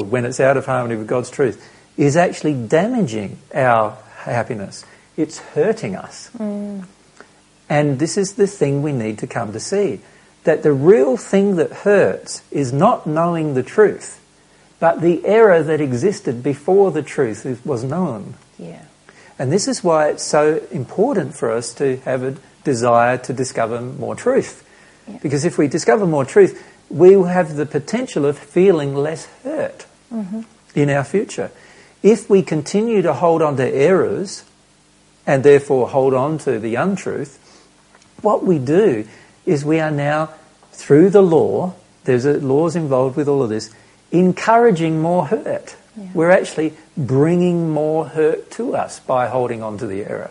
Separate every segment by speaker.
Speaker 1: world, when it's out of harmony with God's truth, is actually damaging our happiness. It's hurting us. And this is the thing we need to come to see, that the real thing that hurts is not knowing the truth, but the error that existed before the truth was known.
Speaker 2: Yeah.
Speaker 1: And this is why it's so important for us to have a desire to discover more truth.
Speaker 2: Yeah.
Speaker 1: Because if we discover more truth, we will have the potential of feeling less hurt in our future. If we continue to hold on to errors and therefore hold on to the untruth, what we do is we are now, through the law, there's laws involved with all of this, encouraging more hurt.
Speaker 2: Yeah.
Speaker 1: We're actually bringing more hurt to us by holding on to the error.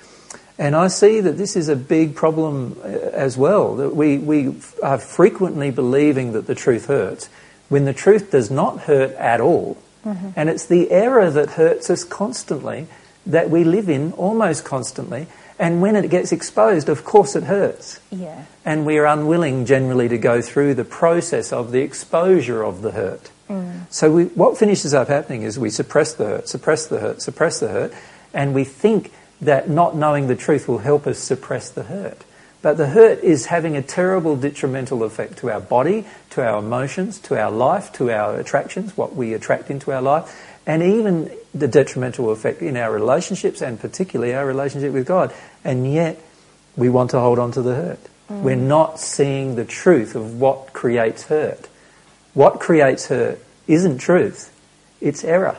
Speaker 1: And I see that this is a big problem as well, that we are frequently believing that the truth hurts, when the truth does not hurt at all. And it's the error that hurts us constantly, that we live in almost constantly. And when it gets exposed, of course it hurts.
Speaker 2: Yeah.
Speaker 1: And we are unwilling generally to go through the process of the exposure of the hurt. So what finishes up happening is we suppress the hurt, suppress the hurt, suppress the hurt, and we think that not knowing the truth will help us suppress the hurt. But the hurt is having a terrible detrimental effect to our body, to our emotions, to our life, to our attractions, what we attract into our life, and even the detrimental effect in our relationships, and particularly our relationship with God. And yet we want to hold on to the hurt. We're not seeing the truth of what creates hurt. What creates hurt isn't truth, it's error.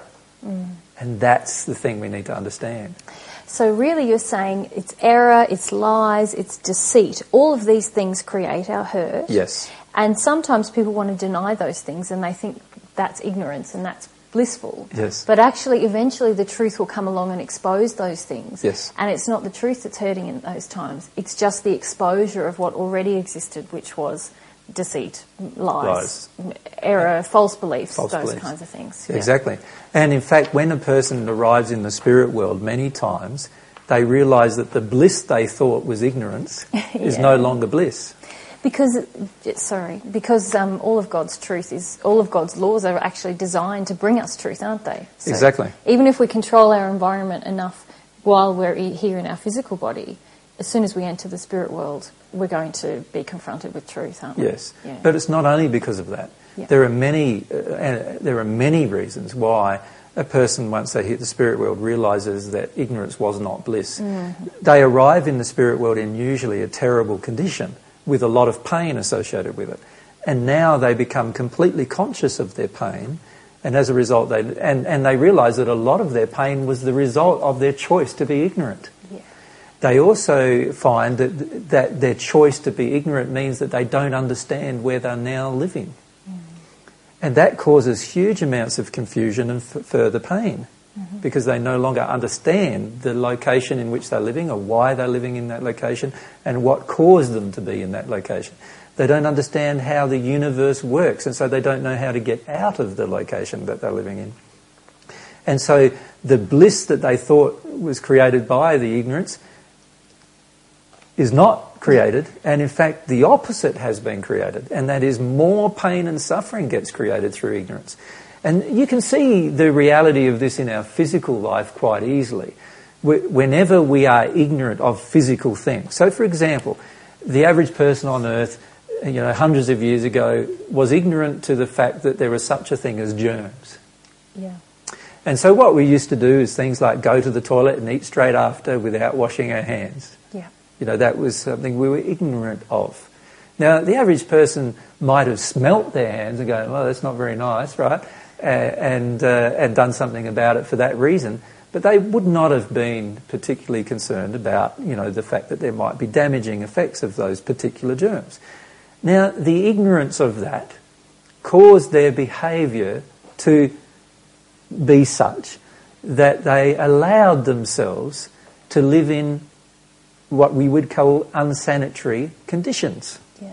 Speaker 1: And that's the thing we need to understand.
Speaker 2: So really you're saying it's error, it's lies, it's deceit. All of these things create our hurt.
Speaker 1: Yes.
Speaker 2: And sometimes people want to deny those things and they think that's ignorance and that's blissful.
Speaker 1: Yes.
Speaker 2: But actually eventually the truth will come along and expose those things.
Speaker 1: Yes.
Speaker 2: And it's not the truth that's hurting in those times. It's just the exposure of what already existed, which was deceit, lies. Error, false beliefs, those kinds of things.
Speaker 1: Exactly. And in fact, when a person arrives in the spirit world, many times they realise that the bliss they thought was ignorance is no longer bliss.
Speaker 2: Because all of God's truth is, all of God's laws are actually designed to bring us truth, aren't they? So
Speaker 1: exactly.
Speaker 2: Even if we control our environment enough while we're here in our physical body, as soon as we enter the spirit world, we're going to be confronted with truth, aren't we?
Speaker 1: Yes.
Speaker 2: Yeah.
Speaker 1: But it's not only because of that.
Speaker 2: Yeah.
Speaker 1: There are many reasons why a person, once they hit the spirit world, realises that ignorance was not bliss. They arrive in the spirit world in usually a terrible condition with a lot of pain associated with it. And now they become completely conscious of their pain, and as a result they realise that a lot of their pain was the result of their choice to be ignorant.
Speaker 2: Yeah.
Speaker 1: They also find that their choice to be ignorant means that they don't understand where they're now living. And that causes huge amounts of confusion and further pain, because they no longer understand the location in which they're living or why they're living in that location and what caused them to be in that location. They don't understand how the universe works, and so they don't know how to get out of the location that they're living in. And so the bliss that they thought was created by the ignorance is not created, and in fact the opposite has been created, and that is more pain and suffering gets created through ignorance. And you can see the reality of this in our physical life quite easily. Whenever we are ignorant of physical things. So for example, the average person on earth, hundreds of years ago, was ignorant to the fact that there was such a thing as germs.
Speaker 2: Yeah.
Speaker 1: And so what we used to do is things like go to the toilet and eat straight after without washing our hands.
Speaker 2: Yeah.
Speaker 1: That was something we were ignorant of. Now, the average person might have smelt their hands and gone, well, that's not very nice, right? And done something about it for that reason. But they would not have been particularly concerned about, the fact that there might be damaging effects of those particular germs. Now, the ignorance of that caused their behaviour to be such that they allowed themselves to live in what we would call unsanitary conditions.
Speaker 2: Yeah.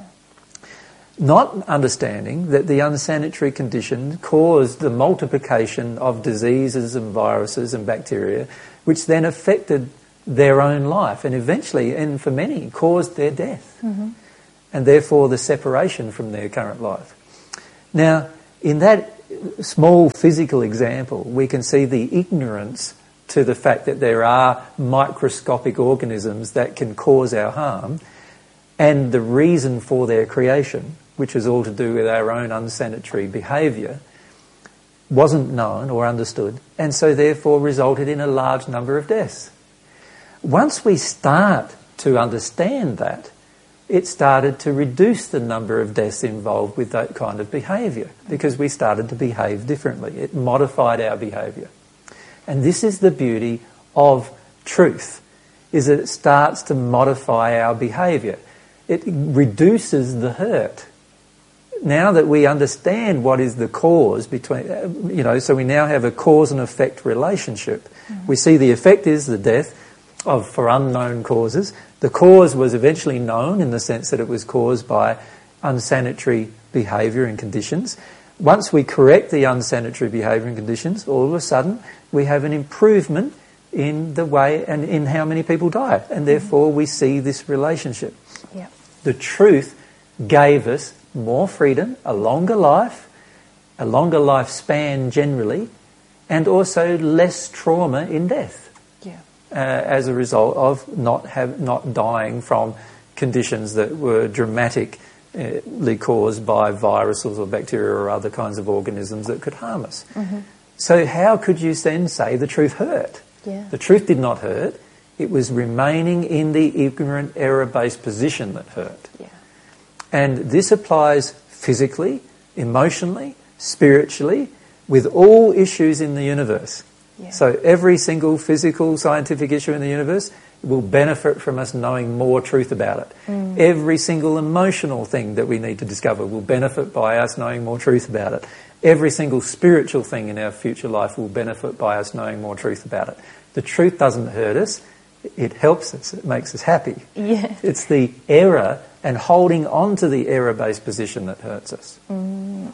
Speaker 1: Not understanding that the unsanitary condition caused the multiplication of diseases and viruses and bacteria, which then affected their own life and eventually, and for many, caused their death. And therefore the separation from their current life. Now, in that small physical example, we can see the ignorance to the fact that there are microscopic organisms that can cause our harm, and the reason for their creation, which is all to do with our own unsanitary behaviour, wasn't known or understood, and so therefore resulted in a large number of deaths. Once we start to understand that, it started to reduce the number of deaths involved with that kind of behaviour, because we started to behave differently. It modified our behaviour. And this is the beauty of truth, is that it starts to modify our behaviour. It reduces the hurt. Now that we understand what is the cause between, so we now have a cause and effect relationship. Mm-hmm. We see the effect is the death for unknown causes. The cause was eventually known in the sense that it was caused by unsanitary behaviour and conditions. Once we correct the unsanitary behaviour and conditions, all of a sudden we have an improvement in the way and in how many people die, and therefore we see this relationship.
Speaker 2: Yeah.
Speaker 1: The truth gave us more freedom, a longer lifespan generally, and also less trauma in death.
Speaker 2: Yeah.
Speaker 1: As a result of not dying from conditions that were dramatically caused by viruses or bacteria or other kinds of organisms that could harm us. Mm-hmm. So how could you then say the truth hurt?
Speaker 2: Yeah.
Speaker 1: The truth did not hurt. It was remaining in the ignorant, error-based position that hurt.
Speaker 2: Yeah.
Speaker 1: And this applies physically, emotionally, spiritually, with all issues in the universe.
Speaker 2: Yeah.
Speaker 1: So every single physical, scientific issue in the universe will benefit from us knowing more truth about it. Mm. Every single emotional thing that we need to discover will benefit by us knowing more truth about it. Every single spiritual thing in our future life will benefit by us knowing more truth about it. The truth doesn't hurt us. It helps us. It makes us happy.
Speaker 2: Yeah.
Speaker 1: It's the error and holding on to the error-based position that hurts us.
Speaker 2: Mm.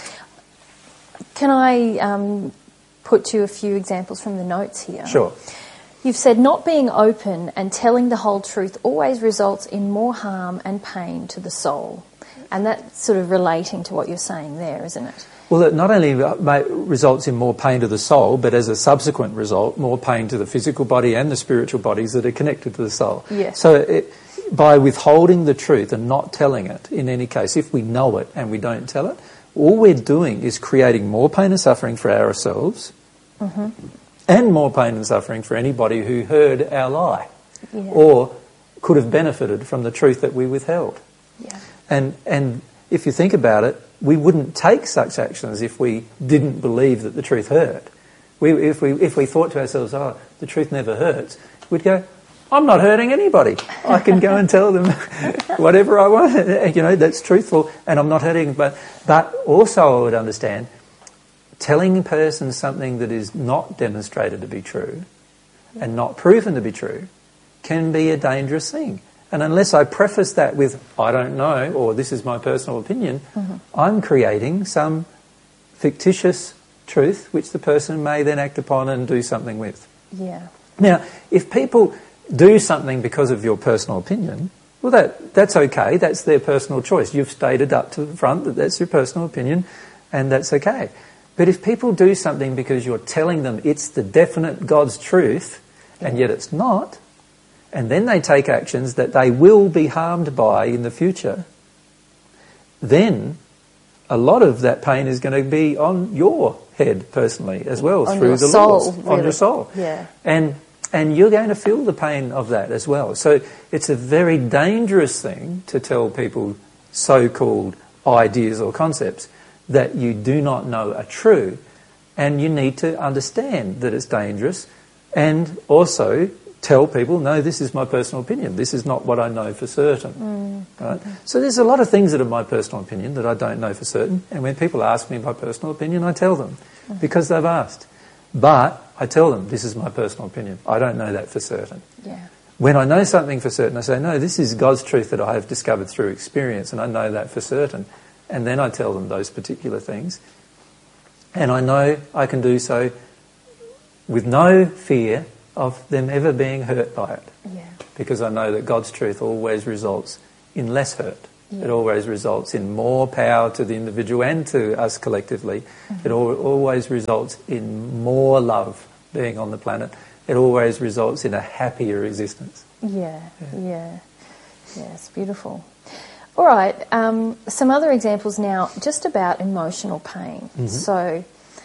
Speaker 2: Can I put you a few examples from the notes here?
Speaker 1: Sure.
Speaker 2: You've said not being open and telling the whole truth always results in more harm and pain to the soul. And that's sort of relating to what you're saying there, isn't it?
Speaker 1: Well, it not only results in more pain to the soul, but as a subsequent result, more pain to the physical body and the spiritual bodies that are connected to the soul.
Speaker 2: Yes.
Speaker 1: So by withholding the truth and not telling it, in any case, if we know it and we don't tell it, all we're doing is creating more pain and suffering for ourselves, mm-hmm. and more pain and suffering for anybody who heard our lie, yeah. or could have benefited from the truth that we withheld.
Speaker 2: Yeah.
Speaker 1: And if you think about it, we wouldn't take such actions if we didn't believe that the truth hurt. If we thought to ourselves, oh, the truth never hurts, we'd go, I'm not hurting anybody. I can go and tell them whatever I want, that's truthful, and I'm not hurting. But also I would understand, telling a person something that is not demonstrated to be true and not proven to be true can be a dangerous thing. And unless I preface that with, I don't know, or this is my personal opinion, mm-hmm. I'm creating some fictitious truth which the person may then act upon and do something with.
Speaker 2: Yeah.
Speaker 1: Now, if people do something because of your personal opinion, well, that's okay. That's their personal choice. You've stated up to the front that that's your personal opinion, and that's okay. But if people do something because you're telling them it's the definite God's truth, and yet it's not, and then they take actions that they will be harmed by in the future, then a lot of that pain is going to be on your head personally as well,
Speaker 2: on
Speaker 1: through the
Speaker 2: soul,
Speaker 1: laws,
Speaker 2: really.
Speaker 1: on your soul.
Speaker 2: Yeah.
Speaker 1: And you're going to feel the pain of that as well. So it's a very dangerous thing to tell people so-called ideas or concepts that you do not know are true, and you need to understand that it's dangerous, and also tell people, no, this is my personal opinion. This is not what I know for certain. Right? Mm-hmm. So there's a lot of things that are my personal opinion that I don't know for certain, and when people ask me my personal opinion, I tell them, because they've asked. But I tell them, this is my personal opinion. I don't know that for certain.
Speaker 2: Yeah.
Speaker 1: When I know something for certain, I say, no, this is God's truth that I have discovered through experience, and I know that for certain. And then I tell them those particular things. And I know I can do so with no fear of them ever being hurt by it.
Speaker 2: Yeah.
Speaker 1: Because I know that God's truth always results in less hurt. Yeah. It always results in more power to the individual and to us collectively. It always results in more love being on the planet. It always results in a happier existence.
Speaker 2: Yeah, it's beautiful. All right, some other examples now just about emotional pain. So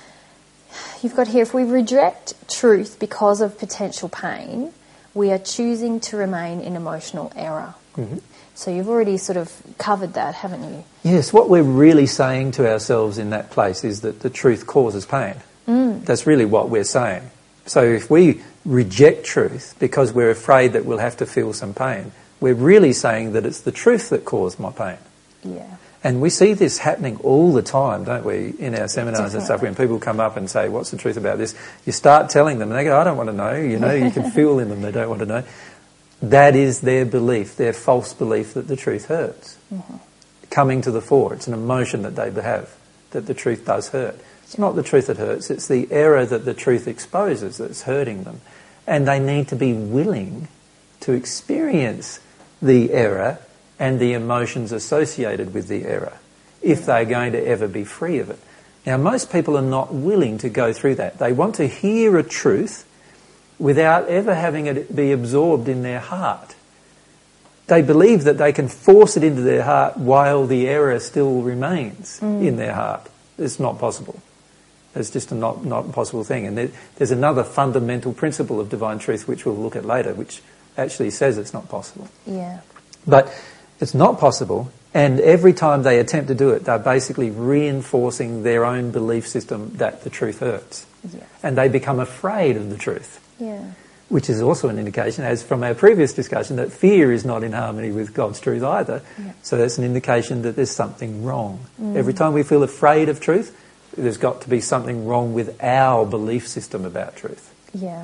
Speaker 2: you've got here, if we reject truth because of potential pain, we are choosing to remain in emotional error. So you've already sort of covered that, haven't you?
Speaker 1: Yes, what we're really saying to ourselves in that place is that the truth causes pain. That's really what we're saying. So if we reject truth because we're afraid that we'll have to feel some pain, we're really saying that it's the truth that caused my pain.
Speaker 2: Yeah.
Speaker 1: And we see this happening all the time, don't we, in our seminars and stuff, when people come up and say, what's the truth about this? You start telling them and they go, I don't want to know. You know, you can feel in them they don't want to know. That is their belief, their false belief that the truth hurts. Coming to the fore, it's an emotion that they have, that the truth does hurt. It's not the truth that hurts, it's the error that the truth exposes that's hurting them. And they need to be willing to experience the error and the emotions associated with the error if they're going to ever be free of it. Now, most people are not willing to go through that. They want to hear a truth without ever having it be absorbed in their heart. They believe that they can force it into their heart while the error still remains in their heart. It's not possible. It's just a not possible thing. And there's another fundamental principle of divine truth which we'll look at later, which actually says it's not possible.
Speaker 2: Yeah.
Speaker 1: But it's not possible, and every time they attempt to do it, they're basically reinforcing their own belief system that the truth hurts.
Speaker 2: Yeah.
Speaker 1: And they become afraid of the truth.
Speaker 2: Yeah.
Speaker 1: Which is also an indication, as from our previous discussion, that fear is not in harmony with God's truth either.
Speaker 2: Yeah.
Speaker 1: So that's an indication that there's something wrong. Every time we feel afraid of truth, there's got to be something wrong with our belief system about truth.
Speaker 2: Yeah.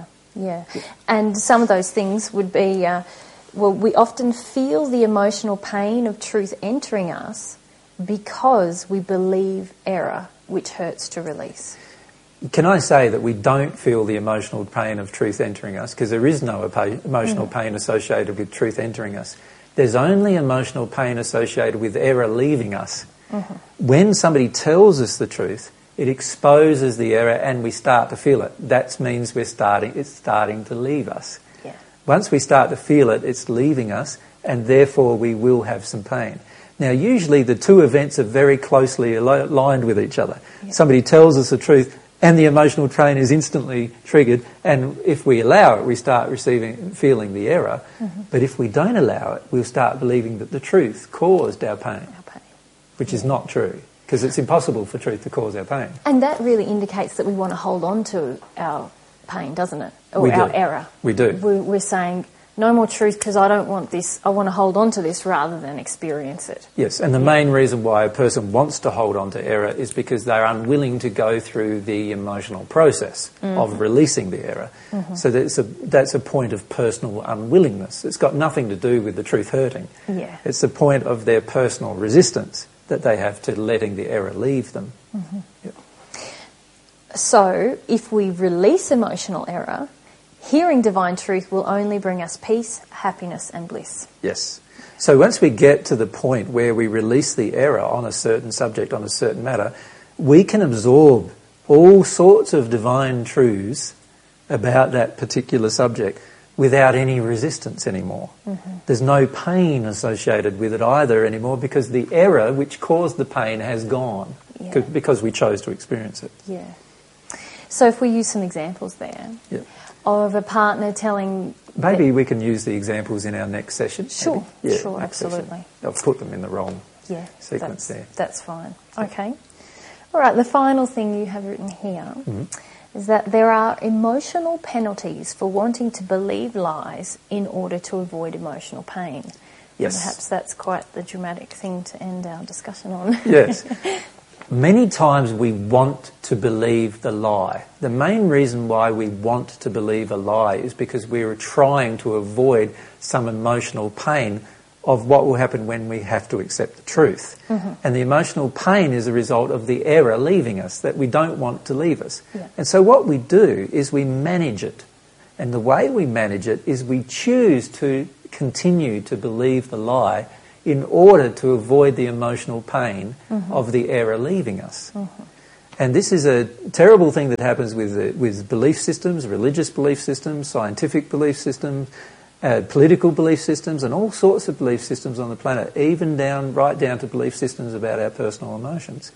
Speaker 2: And some of those things would be, we often feel the emotional pain of truth entering us because we believe error, which hurts to release.
Speaker 1: Can I say that we don't feel the emotional pain of truth entering us, because there is no emotional pain associated with truth entering us. There's only emotional pain associated with error leaving us. When somebody tells us the truth, it exposes the error and we start to feel it. That means it's starting to leave us.
Speaker 2: Yeah.
Speaker 1: Once we start to feel it, it's leaving us, and therefore we will have some pain. Now, usually the two events are very closely aligned with each other. Yeah. Somebody tells us the truth, and the emotional pain is instantly triggered, and if we allow it, we start feeling the error. But if we don't allow it, we'll start believing that the truth caused our pain. Which is not true, because it's impossible for truth to cause our pain.
Speaker 2: And that really indicates that we want to hold on to our pain, doesn't it? Or our error.
Speaker 1: We do.
Speaker 2: We're saying, no more truth because I don't want this, I want to hold on to this rather than experience it.
Speaker 1: Yes, and the main reason why a person wants to hold on to error is because they're unwilling to go through the emotional process of releasing the error. So that's a point of personal unwillingness. It's got nothing to do with the truth hurting.
Speaker 2: Yeah.
Speaker 1: It's the point of their personal resistance that they have to letting the error leave them. Yep.
Speaker 2: So, if we release emotional error, hearing divine truth will only bring us peace, happiness and bliss.
Speaker 1: Yes. So once we get to the point where we release the error on a certain subject, on a certain matter, we can absorb all sorts of divine truths about that particular subject without any resistance anymore. There's no pain associated with it either anymore, because the error which caused the pain has gone, because we chose to experience it.
Speaker 2: Yeah. So if we use some examples there of a partner telling...
Speaker 1: Maybe we can use the examples in our next session.
Speaker 2: Sure,
Speaker 1: yeah,
Speaker 2: sure, absolutely.
Speaker 1: Session. I've put them in the wrong sequence there.
Speaker 2: That's fine. Okay. All right, the final thing you have written here is that there are emotional penalties for wanting to believe lies in order to avoid emotional pain.
Speaker 1: Yes.
Speaker 2: And perhaps that's quite the dramatic thing to end our discussion on.
Speaker 1: Yes. Many times we want to believe the lie. The main reason why we want to believe a lie is because we're trying to avoid some emotional pain of what will happen when we have to accept the truth. And the emotional pain is a result of the error leaving us, that we don't want to leave us. And so what we do is we manage it. And the way we manage it is we choose to continue to believe the lie in order to avoid the emotional pain of the error leaving us. And this is a terrible thing that happens with belief systems, religious belief systems, scientific belief systems, political belief systems, and all sorts of belief systems on the planet, even right down to belief systems about our personal emotions.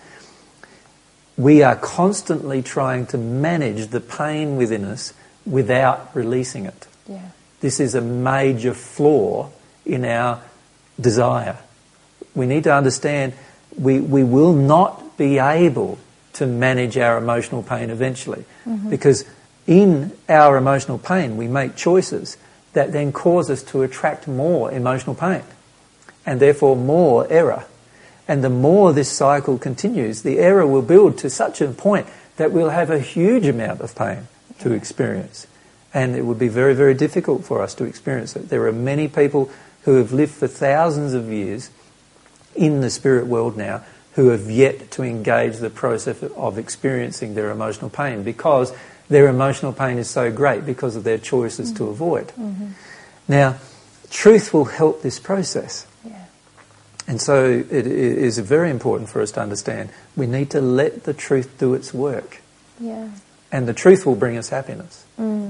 Speaker 1: We are constantly trying to manage the pain within us without releasing it.
Speaker 2: Yeah.
Speaker 1: This is a major flaw in our desire. We need to understand we will not be able to manage our emotional pain eventually, because in our emotional pain we make choices that then cause us to attract more emotional pain and therefore more error. And the more this cycle continues, the error will build to such a point that we'll have a huge amount of pain to experience. And it would be very, very difficult for us to experience it. There are many people who have lived for thousands of years in the spirit world now who have yet to engage the process of experiencing their emotional pain because their emotional pain is so great because of their choices to avoid. Now, truth will help this process.
Speaker 2: Yeah.
Speaker 1: And so it is very important for us to understand we need to let the truth do its work.
Speaker 2: Yeah.
Speaker 1: And the truth will bring us happiness.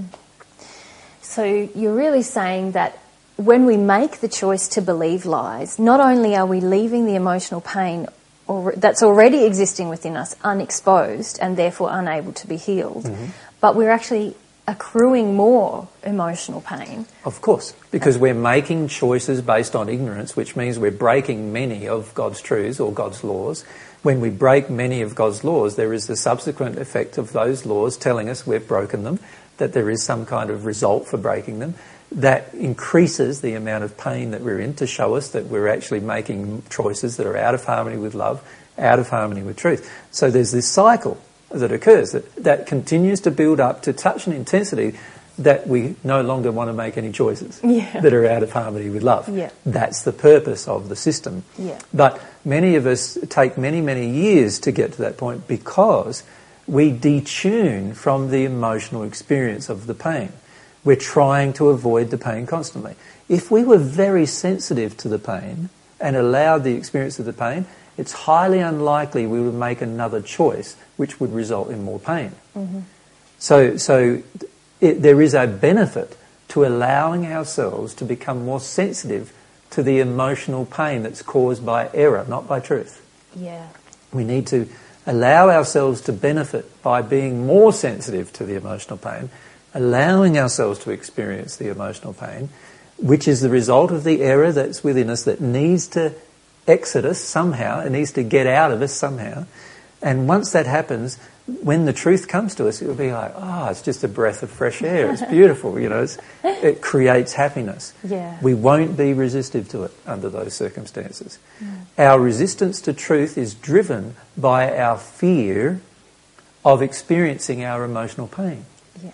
Speaker 2: So you're really saying that when we make the choice to believe lies, not only are we leaving the emotional pain that's already existing within us unexposed and therefore unable to be healed, but we're actually accruing more emotional pain.
Speaker 1: Of course, because we're making choices based on ignorance, which means we're breaking many of God's truths or God's laws. When we break many of God's laws, there is the subsequent effect of those laws telling us we've broken them, that there is some kind of result for breaking them. That increases the amount of pain that we're in to show us that we're actually making choices that are out of harmony with love, out of harmony with truth. So there's this cycle that occurs that continues to build up to such an intensity that we no longer want to make any choices that are out of harmony with love.
Speaker 2: Yeah.
Speaker 1: That's the purpose of the system.
Speaker 2: Yeah.
Speaker 1: But many of us take many, many years to get to that point because we detune from the emotional experience of the pain. We're trying to avoid the pain constantly. If we were very sensitive to the pain and allowed the experience of the pain, it's highly unlikely we would make another choice which would result in more pain. So there is a benefit to allowing ourselves to become more sensitive to the emotional pain that's caused by error, not by truth.
Speaker 2: Yeah.
Speaker 1: We need to allow ourselves to benefit by being more sensitive to the emotional pain, allowing ourselves to experience the emotional pain, which is the result of the error that's within us that needs to exit us somehow, it needs to get out of us somehow. And once that happens, when the truth comes to us, it will be like, it's just a breath of fresh air. It's beautiful, it creates happiness.
Speaker 2: Yeah.
Speaker 1: We won't be resistive to it under those circumstances. Our resistance to truth is driven by our fear of experiencing our emotional pain.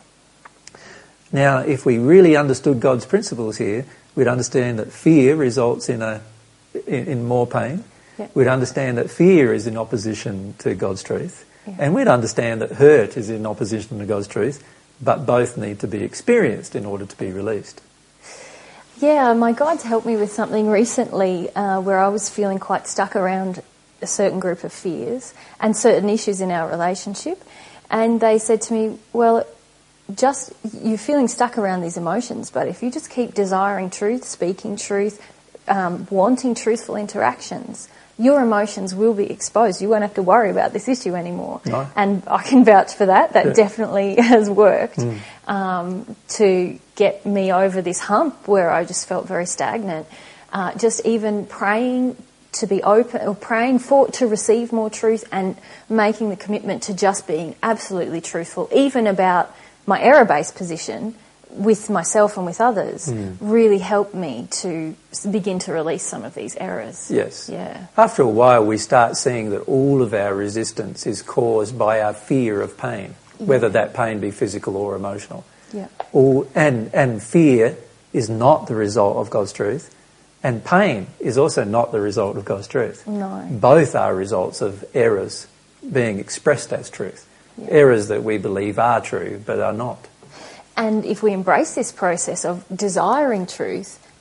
Speaker 1: Now, if we really understood God's principles here, we'd understand that fear results in more pain.
Speaker 2: Yeah.
Speaker 1: We'd understand that fear is in opposition to God's truth. And we'd understand that hurt is in opposition to God's truth, but both need to be experienced in order to be released.
Speaker 2: Yeah, my guides helped me with something recently where I was feeling quite stuck around a certain group of fears and certain issues in our relationship. And they said to me, well, just you're feeling stuck around these emotions, but if you just keep desiring truth, speaking truth, wanting truthful interactions, your emotions will be exposed. You won't have to worry about this issue anymore.
Speaker 1: No.
Speaker 2: And I can vouch for that. That definitely has worked to get me over this hump where I just felt very stagnant. Just even praying to be open, or praying to receive more truth, and making the commitment to just being absolutely truthful, even about my error-based position with myself and with others, really helped me to begin to release some of these errors.
Speaker 1: Yes.
Speaker 2: Yeah.
Speaker 1: After a while, we start seeing that all of our resistance is caused by our fear of pain, whether that pain be physical or emotional.
Speaker 2: Yeah.
Speaker 1: And fear is not the result of God's truth, and pain is also not the result of God's truth.
Speaker 2: No.
Speaker 1: Both are results of errors being expressed as truth. Yeah. Errors that we believe are true but are not.
Speaker 2: And if we embrace this process of desiring truth,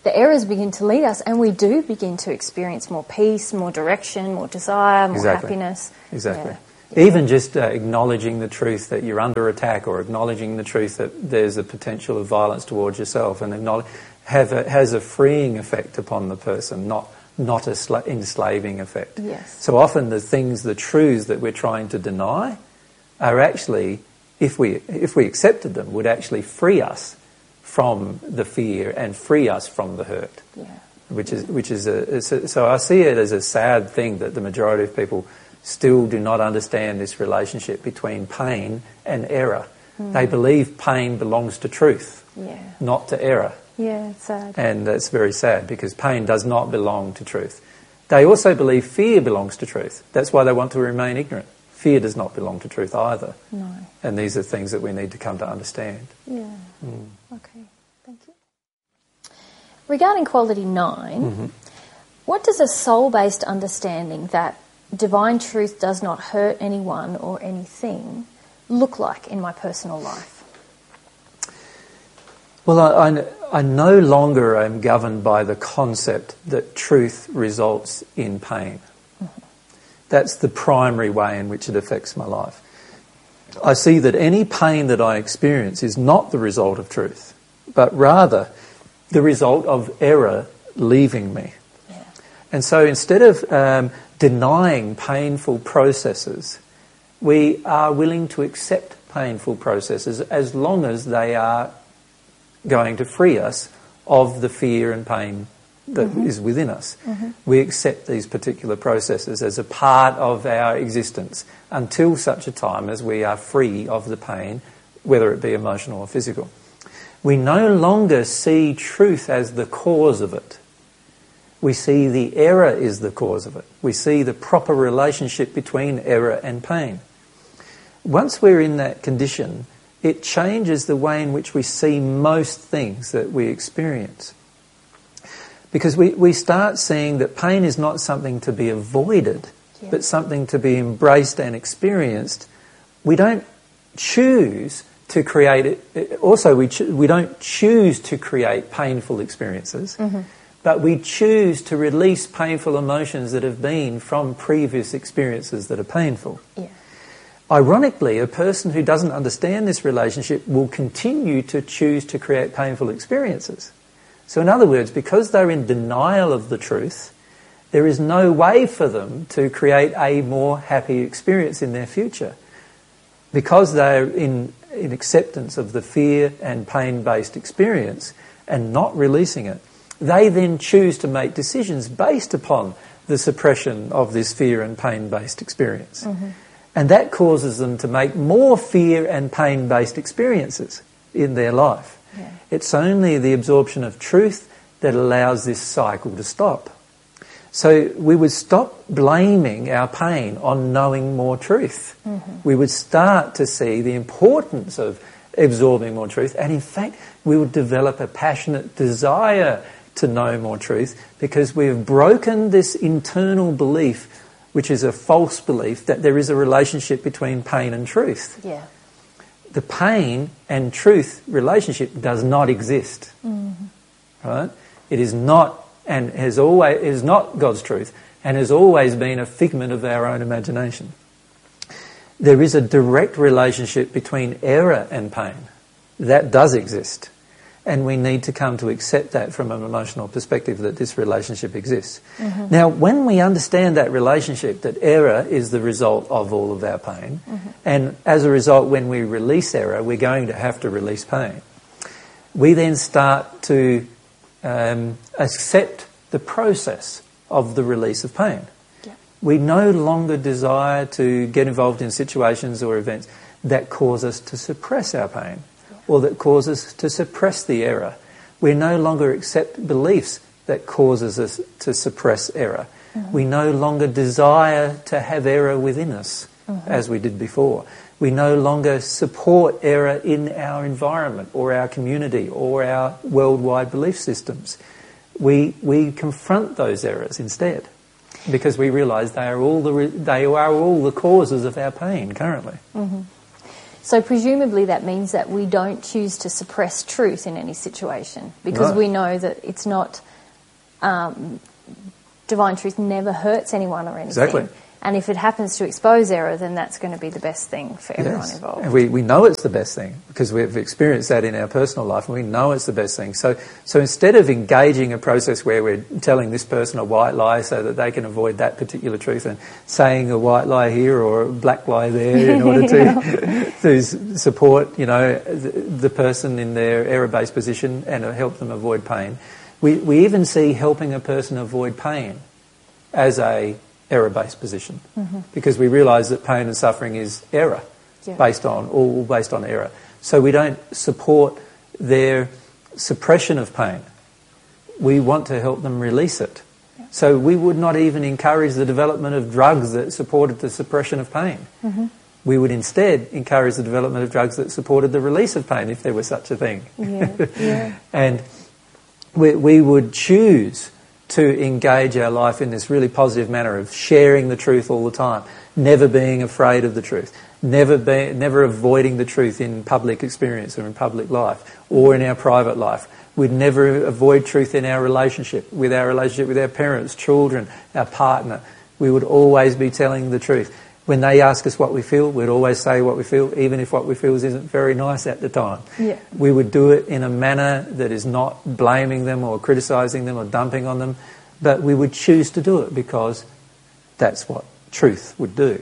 Speaker 2: the errors begin to lead us, and we do begin to experience more peace, more direction, more desire, more happiness.
Speaker 1: Exactly.
Speaker 2: Yeah.
Speaker 1: Even just acknowledging the truth that you're under attack, or acknowledging the truth that there's a potential of violence towards yourself, and has a freeing effect upon the person, not a enslaving effect.
Speaker 2: Yes.
Speaker 1: So often the truths that we're trying to deny are actually, if we accepted them, would actually free us from the fear and free us from the hurt.
Speaker 2: Yeah.
Speaker 1: So I see it as a sad thing that the majority of people still do not understand this relationship between pain and error. They believe pain belongs to truth, not to error.
Speaker 2: Yeah, it's sad.
Speaker 1: And that's very sad, because pain does not belong to truth. They also believe fear belongs to truth. That's why they want to remain ignorant. Fear does not belong to truth either.
Speaker 2: No.
Speaker 1: And these are things that we need to come to understand.
Speaker 2: Yeah. Okay, thank you. Regarding quality 9, what does a soul-based understanding that divine truth does not hurt anyone or anything look like in my personal life?
Speaker 1: Well, I no longer am governed by the concept that truth results in pain. That's the primary way in which it affects my life. I see that any pain that I experience is not the result of truth, but rather the result of error leaving me.
Speaker 2: Yeah.
Speaker 1: And so instead of denying painful processes, we are willing to accept painful processes as long as they are going to free us of the fear and pain that is within us. We accept these particular processes as a part of our existence until such a time as we are free of the pain, whether it be emotional or physical. We no longer see truth as the cause of it. We see the error is the cause of it. We see the proper relationship between error and pain. Once we're in that condition, it changes the way in which we see most things that we experience. Because we start seeing that pain is not something to be avoided, but something to be embraced and experienced. We don't choose to create it. Also, we don't choose to create painful experiences, but we choose to release painful emotions that have been from previous experiences that are painful.
Speaker 2: Yeah.
Speaker 1: Ironically, a person who doesn't understand this relationship will continue to choose to create painful experiences. So in other words, because they're in denial of the truth, there is no way for them to create a more happy experience in their future. Because they're in acceptance of the fear and pain-based experience and not releasing it, they then choose to make decisions based upon the suppression of this fear and pain-based experience. And that causes them to make more fear and pain-based experiences in their life.
Speaker 2: Yeah.
Speaker 1: It's only the absorption of truth that allows this cycle to stop. So we would stop blaming our pain on knowing more truth. We would start to see the importance of absorbing more truth, and in fact we would develop a passionate desire to know more truth, because we have broken this internal belief, which is a false belief, that there is a relationship between pain and truth.
Speaker 2: Yeah.
Speaker 1: The pain and truth relationship does not exist. Right? It is not, and is not God's truth, and has always been a figment of our own imagination. There is a direct relationship between error and pain. That does exist. And we need to come to accept that from an emotional perspective, that this relationship exists. Now, when we understand that relationship, that error is the result of all of our pain, and as a result, when we release error, we're going to have to release pain. We then start to accept the process of the release of pain.
Speaker 2: Yeah.
Speaker 1: We no longer desire to get involved in situations or events that cause us to suppress our pain, or that cause us to suppress the error. We no longer accept beliefs that causes us to suppress error. We no longer desire to have error within us, as we did before. We no longer support error in our environment or our community or our worldwide belief systems. We confront those errors instead, because we realise they are all the causes of our pain currently.
Speaker 2: So presumably that means that we don't choose to suppress truth in any situation, because we know that it's not, divine truth never hurts anyone or anything.
Speaker 1: Exactly.
Speaker 2: And if it happens to expose error, then that's going to be the best thing for everyone involved.
Speaker 1: And we know it's the best thing because we've experienced that in our personal life, and we know it's the best thing. So instead of engaging a process where we're telling this person a white lie so that they can avoid that particular truth, and saying a white lie here or a black lie there in order to support, the person in their error-based position and help them avoid pain, we even see helping a person avoid pain as a error-based position, because we realise that pain and suffering is error, based on error. So we don't support their suppression of pain. We want to help them release it. So we would not even encourage the development of drugs that supported the suppression of pain. We would instead encourage the development of drugs that supported the release of pain, if there was such a thing. And we would choose to engage our life in this really positive manner of sharing the truth all the time, never being afraid of the truth, never avoiding the truth in public experience or in public life or in our private life. We'd never avoid truth in our relationship with our parents, children, our partner. We would always be telling the truth. When they ask us what we feel, we'd always say what we feel, even if what we feel isn't very nice at the time. We would do it in a manner that is not blaming them or criticising them or dumping on them, but we would choose to do it because that's what truth would do.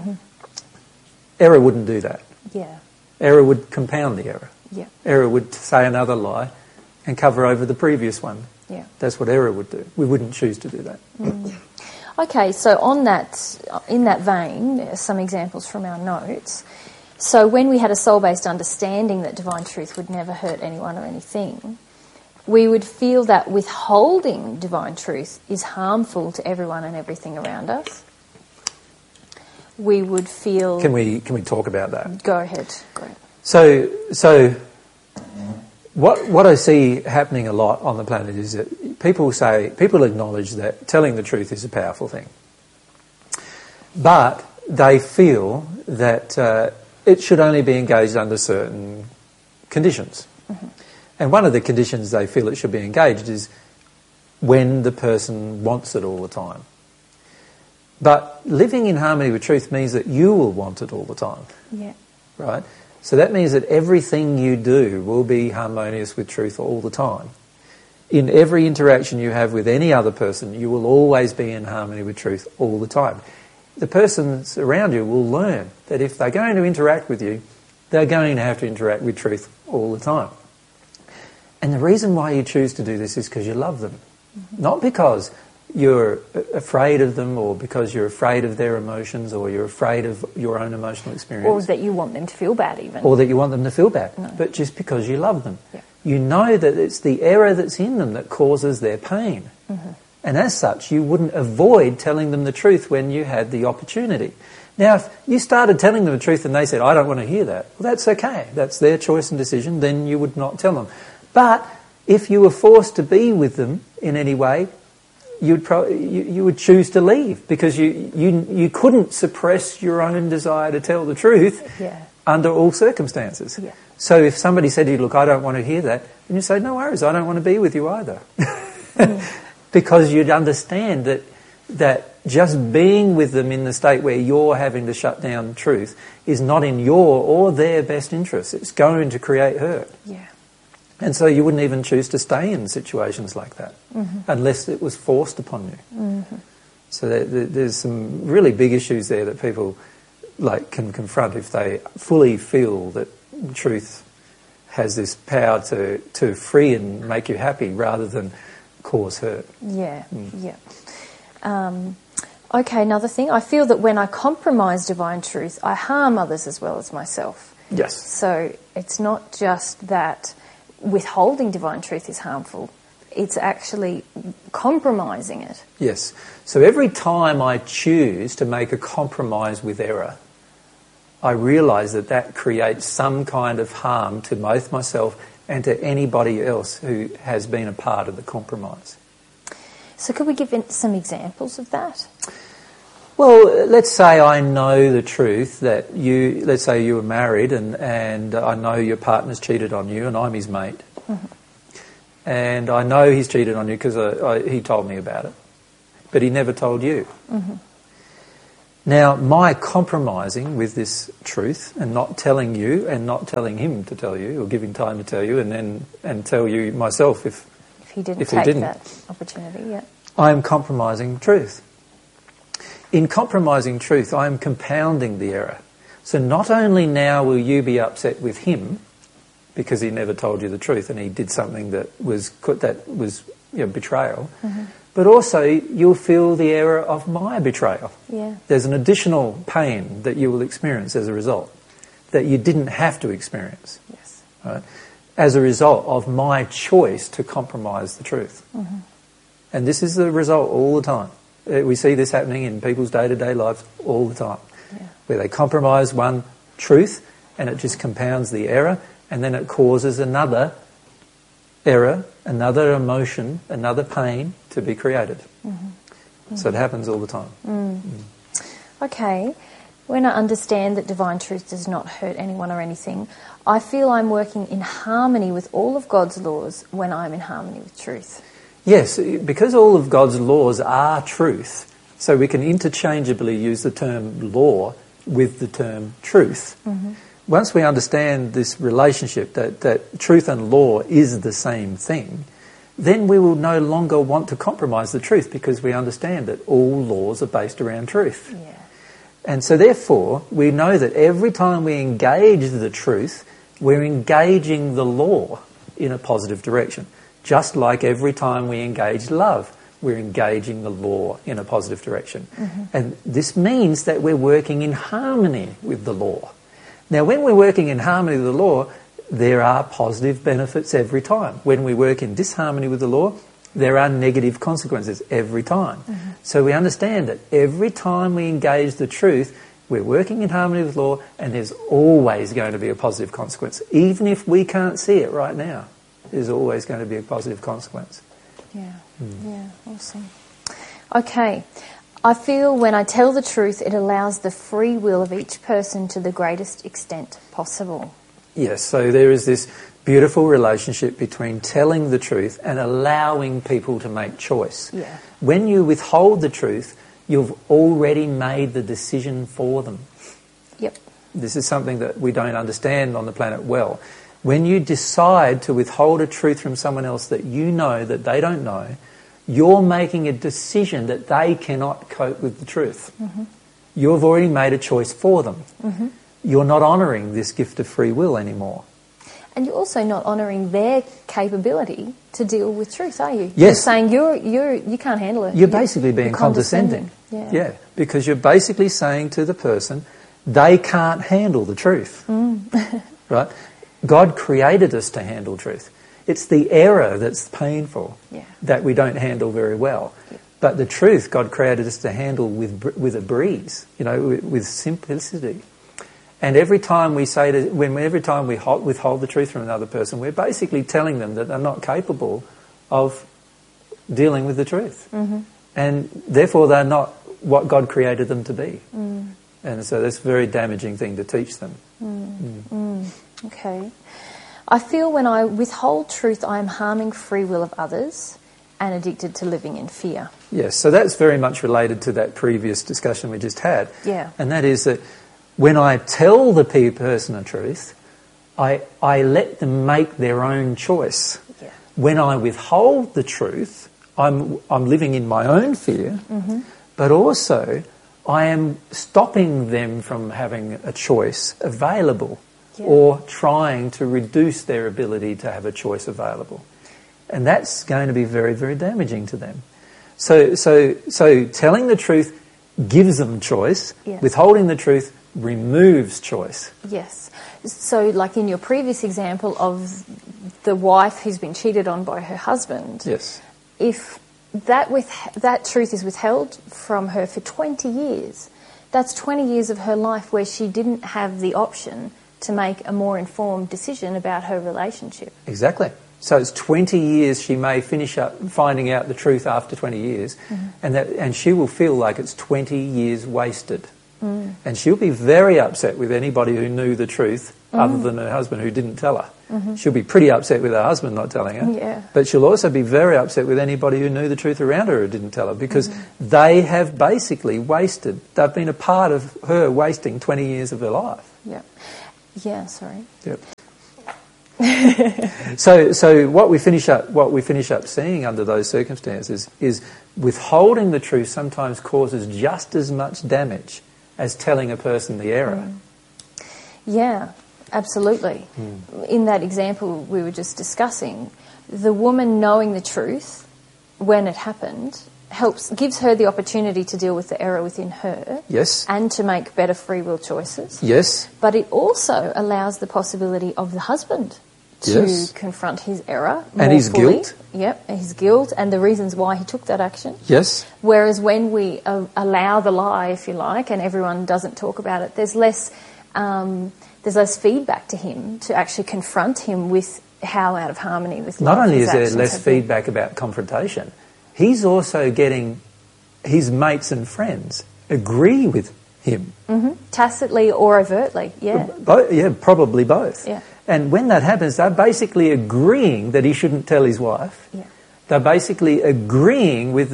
Speaker 1: Error wouldn't do that. Error would compound the error. Error would say another lie and cover over the previous one. That's what error would do. We wouldn't choose to do that.
Speaker 2: Okay, so in that vein, some examples from our notes. So when we had a soul-based understanding that divine truth would never hurt anyone or anything, we would feel that withholding divine truth is harmful to everyone and everything around us. We would feel...
Speaker 1: Can we talk about that?
Speaker 2: Go ahead. Great.
Speaker 1: So what I see happening a lot on the planet is that people acknowledge that telling the truth is a powerful thing. But they feel that it should only be engaged under certain conditions. And one of the conditions they feel it should be engaged is when the person wants it all the time. But living in harmony with truth means that you will want it all the time. Right? So that means that everything you do will be harmonious with truth all the time. In every interaction you have with any other person, you will always be in harmony with truth all the time. The persons around you will learn that if they're going to interact with you, they're going to have to interact with truth all the time. And the reason why you choose to do this is because you love them. Not because you're afraid of them or because you're afraid of their emotions or you're afraid of your own emotional experience.
Speaker 2: Or that you want them to feel bad even.
Speaker 1: Or that you want them to feel bad. No. But just because you love them. You know that it's the error that's in them that causes their pain. And as such, you wouldn't avoid telling them the truth when you had the opportunity. Now, if you started telling them the truth and they said, I don't want to hear that, well, that's okay. That's their choice and decision. Then you would not tell them. But if you were forced to be with them in any way, you would choose to leave because you couldn't suppress your own desire to tell the truth under all circumstances. So if somebody said to you, look, I don't want to hear that, then you say, no worries, I don't want to be with you either. Because you'd understand that just being with them in the state where you're having to shut down truth is not in your or their best interest. It's going to create hurt. And so you wouldn't even choose to stay in situations like that unless it was forced upon you. So there's some really big issues there that people can confront if they fully feel that truth has this power to free and make you happy rather than cause hurt.
Speaker 2: Okay, another thing. I feel that when I compromise divine truth, I harm others as well as myself. So it's not just that withholding divine truth is harmful. It's actually compromising it.
Speaker 1: Yes. So every time I choose to make a compromise with error, I realise that creates some kind of harm to both myself and to anybody else who has been a part of the compromise.
Speaker 2: So could we give some examples of that?
Speaker 1: Well, let's say I know the truth that let's say you were married and I know your partner's cheated on you and I'm his mate. Mm-hmm. And I know he's cheated on you because he told me about it. But he never told you. Mm-hmm. Now, my compromising with this truth and not telling you and not telling him to tell you or giving time to tell you and tell you myself if
Speaker 2: he didn't take that opportunity, yeah.
Speaker 1: I am compromising truth. In compromising truth, I am compounding the error. So not only now will you be upset with him because he never told you the truth and he did something that was betrayal, mm-hmm. but also you'll feel the error of my betrayal.
Speaker 2: Yeah.
Speaker 1: There's an additional pain that you will experience as a result that you didn't have to experience.
Speaker 2: Yes.
Speaker 1: Right? As a result of my choice to compromise the truth. Mm-hmm. And this is the result all the time. We see this happening in people's day-to-day lives all the time, where they compromise one truth and it just compounds the error and then it causes another error, another emotion, another pain to be created. Mm-hmm. Mm-hmm. So it happens all the time.
Speaker 2: Mm. Mm. Okay. When I understand that divine truth does not hurt anyone or anything, I feel I'm working in harmony with all of God's laws when I'm in harmony with truth.
Speaker 1: Yes, because all of God's laws are truth, so we can interchangeably use the term law with the term truth. Mm-hmm. Once we understand this relationship, that truth and law is the same thing, then we will no longer want to compromise the truth because we understand that all laws are based around truth.
Speaker 2: Yeah.
Speaker 1: And so therefore, we know that every time we engage the truth, we're engaging the law in a positive direction. Just like every time we engage love, we're engaging the law in a positive direction. Mm-hmm. And this means that we're working in harmony with the law. Now, when we're working in harmony with the law, there are positive benefits every time. When we work in disharmony with the law, there are negative consequences every time. Mm-hmm. So we understand that every time we engage the truth, we're working in harmony with law and there's always going to be a positive consequence. Even if we can't see it right now, there's always going to be a positive consequence.
Speaker 2: Yeah, yeah, awesome. Okay, I feel when I tell the truth, it allows the free will of each person to the greatest extent possible.
Speaker 1: Yes, so there is this beautiful relationship between telling the truth and allowing people to make choice.
Speaker 2: Yeah.
Speaker 1: When you withhold the truth, you've already made the decision for them.
Speaker 2: Yep.
Speaker 1: This is something that we don't understand on the planet well. When you decide to withhold a truth from someone else that you know that they don't know, you're making a decision that they cannot cope with the truth. Mm-hmm. You've already made a choice for them. Mm-hmm. You're not honouring this gift of free will anymore.
Speaker 2: And you're also not honouring their capability to deal with truth, are you?
Speaker 1: Yes.
Speaker 2: You're saying you can't handle it.
Speaker 1: You're basically being condescending. Yeah, because you're basically saying to the person, they can't handle the truth. Mm. Right? God created us to handle truth. It's the error that's painful, that we don't handle very well. Yeah. But the truth, God created us to handle with a breeze, with simplicity. And every time we every time we withhold the truth from another person, we're basically telling them that they're not capable of dealing with the truth. Mm-hmm. And therefore they're not what God created them to be. Mm. And so that's a very damaging thing to teach them. Mm. Mm.
Speaker 2: Mm. Okay. I feel when I withhold truth, I am harming free will of others and addicted to living in fear.
Speaker 1: Yes, so that's very much related to that previous discussion we just had.
Speaker 2: Yeah.
Speaker 1: And that is that when I tell the person the truth, I let them make their own choice.
Speaker 2: Yeah.
Speaker 1: When I withhold the truth, I'm living in my own fear, mm-hmm. but also I am stopping them from having a choice available. Yeah. Or trying to reduce their ability to have a choice available. And that's going to be very, very damaging to them. So telling the truth gives them choice. Yes. Withholding the truth removes choice.
Speaker 2: Yes. So like in your previous example of the wife who's been cheated on by her husband.
Speaker 1: Yes.
Speaker 2: If that truth is withheld from her for 20 years, that's 20 years of her life where she didn't have the option to make a more informed decision about her relationship.
Speaker 1: Exactly. So it's 20 years she may finish up finding out the truth after 20 years, and she will feel like it's 20 years wasted. And she'll be very upset with anybody who knew the truth other than her husband who didn't tell her. She'll be pretty upset with her husband not telling her.
Speaker 2: Yeah.
Speaker 1: But she'll also be very upset with anybody who knew the truth around her who didn't tell her, because they have basically wasted, they've been a part of her wasting 20 years of her life.
Speaker 2: Yeah. Yeah, sorry.
Speaker 1: Yep. So what we finish up seeing under those circumstances is withholding the truth sometimes causes just as much damage as telling a person the error.
Speaker 2: Yeah, absolutely. In that example we were just discussing, the woman knowing the truth when it happened gives her the opportunity to deal with the error within her.
Speaker 1: Yes.
Speaker 2: And to make better free will choices.
Speaker 1: Yes.
Speaker 2: But it also allows the possibility of the husband to confront his error
Speaker 1: and his
Speaker 2: fully.
Speaker 1: Guilt.
Speaker 2: Yep, his guilt and the reasons why he took that action.
Speaker 1: Yes.
Speaker 2: Whereas when we allow the lie, if you like, and everyone doesn't talk about it, there's less feedback to him to actually confront him with how out of harmony with
Speaker 1: Not
Speaker 2: love
Speaker 1: only
Speaker 2: his
Speaker 1: is there
Speaker 2: actions
Speaker 1: less
Speaker 2: have been.
Speaker 1: feedback about confrontation, he's also getting his mates and friends agree with him.
Speaker 2: Tacitly or overtly, yeah.
Speaker 1: Probably both.
Speaker 2: Yeah.
Speaker 1: And when that happens, they're basically agreeing that he shouldn't tell his wife.
Speaker 2: Yeah.
Speaker 1: They're basically agreeing with